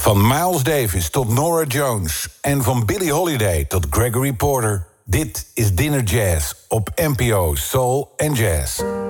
Van Miles Davis tot Norah Jones en van Billie Holiday tot Gregory Porter. Dit is Dinner Jazz op NPO Soul and Jazz.